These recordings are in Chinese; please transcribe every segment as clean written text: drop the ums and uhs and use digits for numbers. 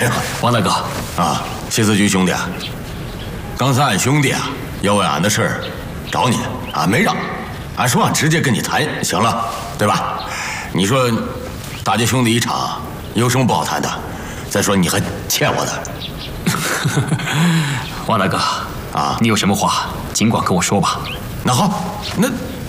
哎呀， 王大哥啊，谢思局兄弟，刚才俺兄弟啊要为俺的事儿找你，俺没让，俺说俺直接跟你谈，行了，对吧？你说大家兄弟一场，有什么不好谈的？再说你还欠我的。 王大哥啊， 你有什么话尽管跟我说吧。 那好，那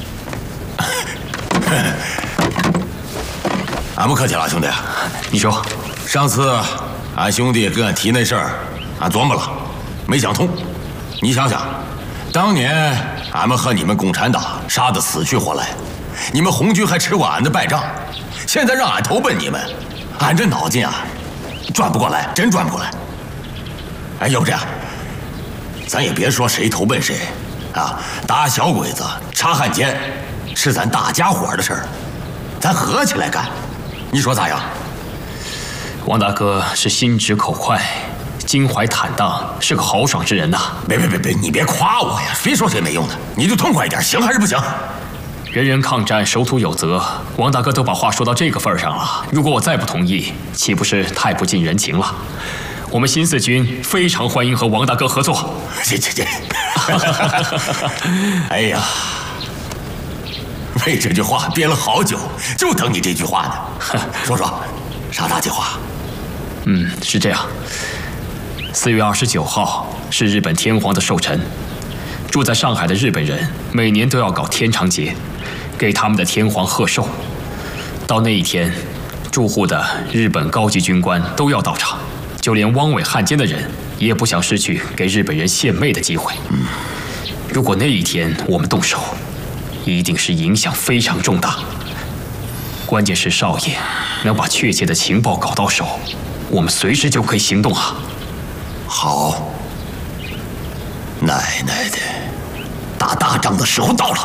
俺不客气了，兄弟。 你说， 上次俺兄弟跟俺提那事儿，俺琢磨了，没想通。你想想，当年俺们和你们共产党杀得死去活来，你们红军还吃过俺的败仗，现在让俺投奔你们，俺这脑筋啊，转不过来，真转不过来。哎，要不这样，咱也别说谁投奔谁，啊，打小鬼子、查汉奸，是咱大家伙的事儿，咱合起来干，你说咋样？ 王大哥是心直口快，襟怀坦荡，是个豪爽之人呐。 别，你别夸我呀，非说谁没用的，你就痛快一点，行还是不行？ 人人抗战，守土有责。王大哥都把话说到这个份上了，如果我再不同意，岂不是太不近人情了？我们新四军非常欢迎和王大哥合作。 这，哎呀，为这句话憋了好久，就等你这句话呢。说啥大计划？ 是这样。4月29号是日本天皇的寿辰，住在上海的日本人每年都要搞天长节，给他们的天皇贺寿。到那一天，驻沪的日本高级军官都要到场，就连汪伪汉奸的人也不想失去给日本人献媚的机会。如果那一天我们动手，一定是影响非常重大。关键是少爷能把确切的情报搞到手，我们随时就可以行动啊。 好，奶奶的，打大仗的时候到了。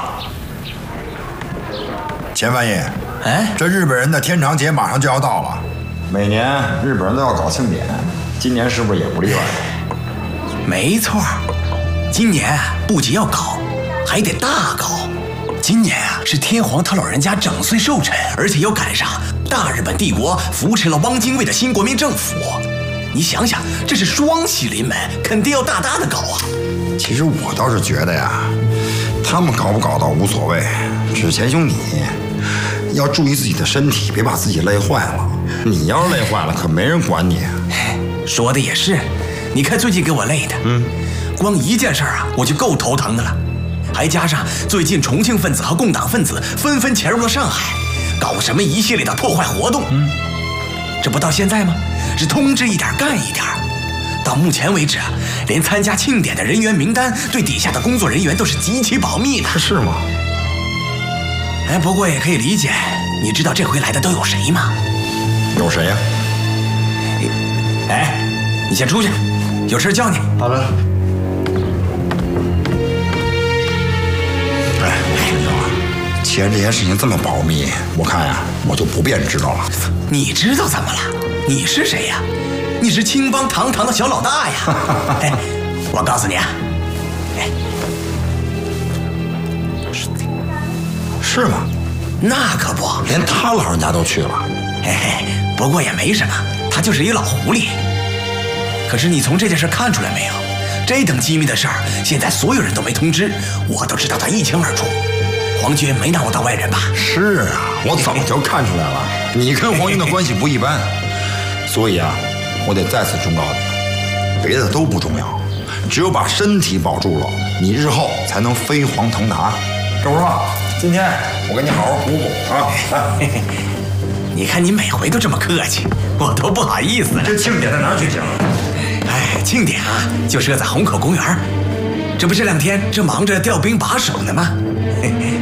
钱翻译， 哎， 这日本人的天长节马上就要到了，每年日本人都要搞庆典，今年是不是也不例外？ 没错，今年不仅要搞，还得大搞。今年啊是天皇他老人家整岁寿辰，而且又赶上大日本帝国扶持了汪精卫的新国民政府。你想想，这是双喜临门，肯定要大大的搞啊！ 其实我倒是觉得呀，他们搞不搞倒无所谓，只钱兄你要注意自己的身体，别把自己累坏了。你要是累坏了，可没人管你。 说的也是，你看最近给我累的，光一件事啊，我就够头疼的了。还加上最近重庆分子和共党分子纷纷潜入了上海，搞什么一系列的破坏活动。这不到现在吗？是通知一点干一点。到目前为止，连参加庆典的人员名单对底下的工作人员都是极其保密的。 是吗？ 哎，不过也可以理解。你知道这回来的都有谁吗？ 有谁呀？ 哎，你先出去，有事叫你。 好的。既然这件事情这么保密，我看呀，我就不便知道了。 你知道怎么了？你是谁呀？你是青帮堂堂的小老大呀！哎，我告诉你啊，哎， 是吗？ 那可不， 连他老人家都去了。 嘿嘿，不过也没什么，他就是一老狐狸。可是你从这件事看出来没有？这等机密的事儿，现在所有人都没通知，我都知道他一清二楚。皇军没拿我当外人吧？ 是啊，我早就看出来了，你跟皇军的关系不一般，所以啊，我得再次忠告你，别的都不重要，只有把身体保住了，你日后才能飞黄腾达。周叔，今天我给你好好补补啊！来， 你看你每回都这么客气，我都不好意思了。 这庆典在哪儿举行？ 哎，庆典啊，就设在虹口公园。这不这2天正忙着调兵把守呢吗？